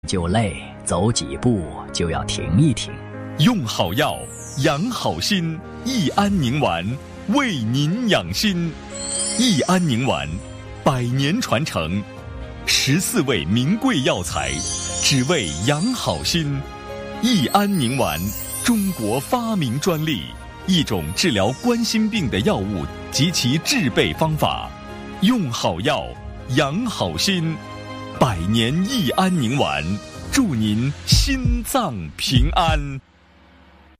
就累，走几步就要停一停。 用好药，养好心，益安宁丸为您养心。益安宁丸100年传承，14味名贵药材，只为养好心。益安宁丸，中国发明专利，一种治疗冠心病的药物及其制备方法。用好药，养好心，100年益安宁丸，祝您心脏平安。